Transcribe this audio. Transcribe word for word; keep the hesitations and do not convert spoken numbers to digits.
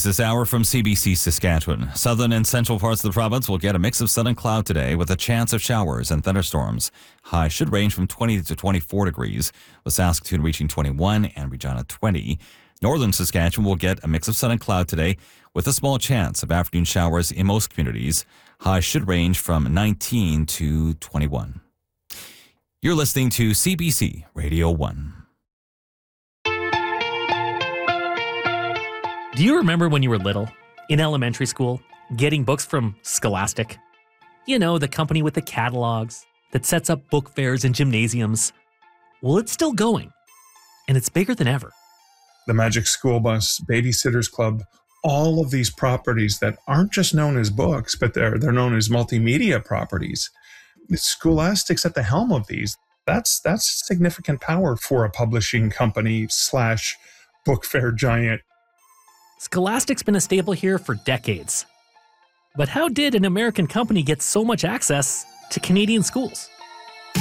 this hour from C B C Saskatchewan. Southern and central parts of the province will get a mix of sun and cloud today with a chance of showers and thunderstorms. Highs should range from twenty to twenty-four degrees, with Saskatoon reaching twenty-one and Regina twenty. Northern Saskatchewan will get a mix of sun and cloud today with a small chance of afternoon showers in most communities. Highs should range from nineteen to twenty-one. You're listening to C B C Radio one. Do you remember when you were little, in elementary school, getting books from Scholastic? You know, the company with the catalogs that sets up book fairs and gymnasiums. Well, it's still going, and it's bigger than ever. The Magic School Bus, Babysitters Club, all of these properties that aren't just known as books, but they're they're known as multimedia properties. Scholastic's at the helm of these. That's that's significant power for a publishing company slash book fair giant. Scholastic's been a staple here for decades. But how did an American company get so much access to Canadian schools?